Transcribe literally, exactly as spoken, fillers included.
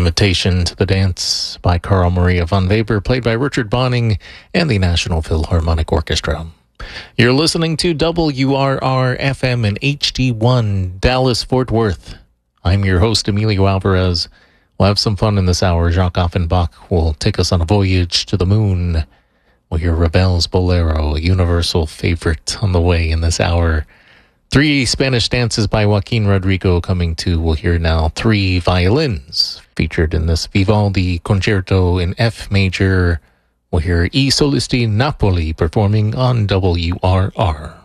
Invitation to the Dance by Carl Maria von Weber, played by Richard Bonning and the National Philharmonic Orchestra. You're listening to W R R F M and H D one, Dallas-Fort Worth. I'm your host, Emilio Alvarez. We'll have some fun in this hour. Jacques Offenbach will take us on a voyage to the moon. We'll hear Ravel's Bolero, a universal favorite, on the way in this hour. Three Spanish dances by Joaquin Rodrigo coming to, we'll hear now, three violins featured in this Vivaldi concerto in F major. We'll hear I Solisti Napoli performing on W R R.